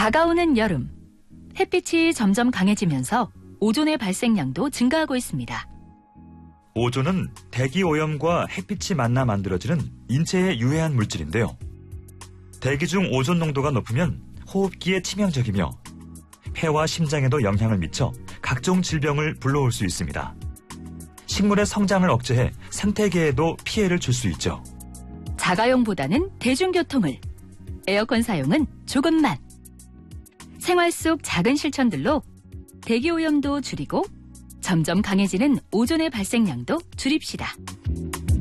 다가오는 여름, 햇빛이 점점 강해지면서 오존의 발생량도 증가하고 있습니다. 오존은 대기 오염과 햇빛이 만나 만들어지는 인체에 유해한 물질인데요. 대기 중 오존 농도가 높으면 호흡기에 치명적이며 폐와 심장에도 영향을 미쳐 각종 질병을 불러올 수 있습니다. 식물의 성장을 억제해 생태계에도 피해를 줄 수 있죠. 자가용보다는 대중교통을, 에어컨 사용은 조금만. 생활 속 작은 실천들로 대기오염도 줄이고 점점 강해지는 오존의 발생량도 줄입시다.